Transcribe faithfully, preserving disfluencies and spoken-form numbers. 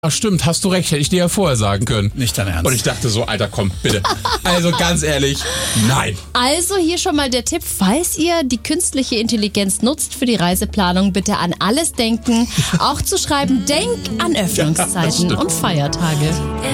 Ach stimmt, hast du recht, hätte ich dir ja vorher sagen können. Nicht dein Ernst. Und ich dachte so, Alter, komm, bitte. Also ganz ehrlich, nein. Also hier schon mal der Tipp, falls ihr die künstliche Intelligenz nutzt für die Reiseplanung, bitte an alles denken. Auch zu schreiben, denk an Öffnungszeiten und Feiertage.